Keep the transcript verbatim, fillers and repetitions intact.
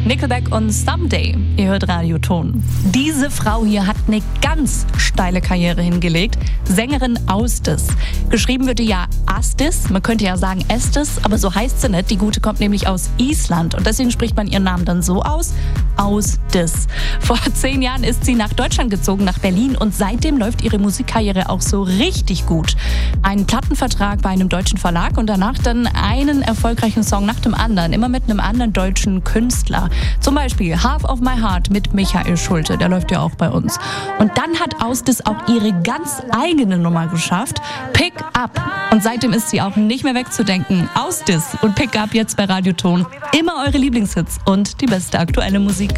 Nickelback und Someday. Ihr hört Radioton. Diese Frau hier hat eine ganz steile Karriere hingelegt. Sängerin Austis. Geschrieben wird die ja Astis. Man könnte ja sagen Estis, aber so heißt sie nicht. Die Gute kommt nämlich aus Island und deswegen spricht man ihren Namen dann so aus. Austis. Vor zehn Jahren ist sie nach Deutschland gezogen, nach Berlin und seitdem läuft ihre Musikkarriere auch so richtig gut. Einen Plattenvertrag bei einem deutschen Verlag und danach dann einen erfolgreichen Song nach dem anderen, immer mit einem anderen deutschen Künstler. Zum Beispiel Half of My Heart mit Michael Schulte, der läuft ja auch bei uns. Und dann hat Austis auch ihre ganz eigene Nummer geschafft, Pick Up. Und seitdem ist sie auch nicht mehr wegzudenken. Austis und Pick Up jetzt bei Radioton. Immer eure Lieblingshits und die beste aktuelle Musik.